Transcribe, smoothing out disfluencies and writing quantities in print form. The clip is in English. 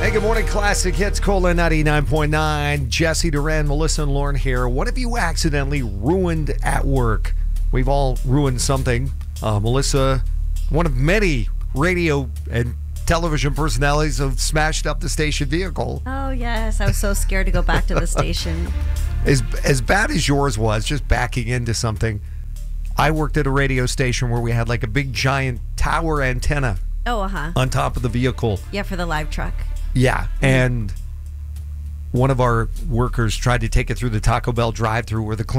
Hey, good morning, Classic Hits, Cola 99.9. Jesse Duran, Melissa, and Lauren here. What have you accidentally ruined at work? We've all ruined something. Melissa, one of many radio and television personalities have smashed up the station vehicle. Oh, yes. I was so scared to go back to the station. As bad as yours was, just backing into something, I worked at a radio station where we had like a big giant tower antenna on top of the vehicle. Yeah, for the live truck. Yeah, and one of our workers tried to take it through the Taco Bell drive-thru where the